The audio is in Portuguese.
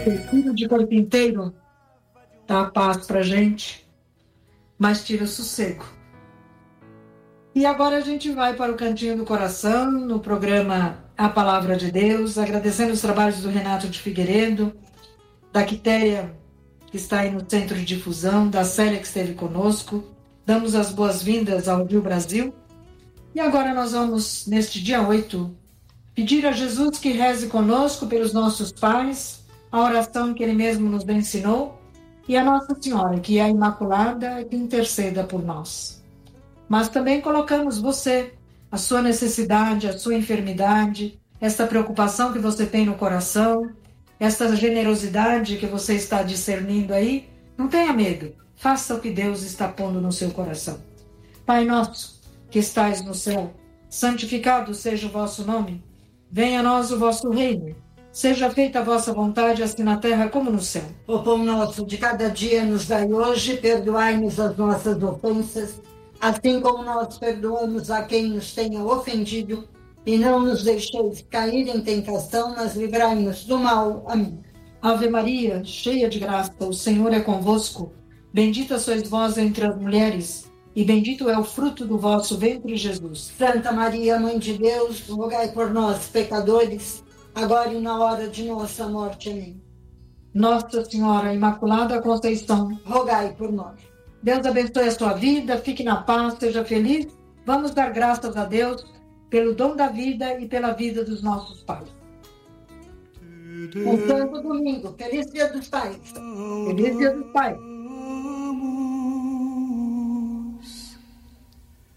Tira de corpo inteiro, dá a paz pra gente, mas tira o sossego. E agora a gente vai para o Cantinho do Coração, no programa A Palavra de Deus, agradecendo os trabalhos do Renato de Figueiredo, da Quitéria, que está aí no centro de difusão, da Célia, que esteve conosco. Damos as boas-vindas ao Rio Brasil. E agora nós vamos, neste dia 8, pedir a Jesus que reze conosco pelos nossos pais, a oração que ele mesmo nos ensinou, e a Nossa Senhora, que é a Imaculada, que interceda por nós. Mas também colocamos você, a sua necessidade, a sua enfermidade, esta preocupação que você tem no coração, esta generosidade que você está discernindo aí, não tenha medo, faça o que Deus está pondo no seu coração. Pai nosso, que estais no céu, santificado seja o vosso nome, venha a nós o vosso reino, seja feita a vossa vontade, assim na terra como no céu. O pão nosso de cada dia nos dai hoje, perdoai-nos as nossas ofensas, assim como nós perdoamos a quem nos tenha ofendido, e não nos deixeis cair em tentação, mas livrai-nos do mal. Amém. Ave Maria, cheia de graça, o Senhor é convosco. Bendita sois vós entre as mulheres, e bendito é o fruto do vosso ventre, Jesus. Santa Maria, Mãe de Deus, rogai por nós, pecadores, agora e na hora de nossa morte. Amém. Nossa Senhora Imaculada Conceição, rogai por nós. Deus abençoe a sua vida, fique na paz, seja feliz. Vamos dar graças a Deus pelo dom da vida e pela vida dos nossos pais. Um santo domingo. Feliz Dia dos Pais. Feliz Dia dos Pais.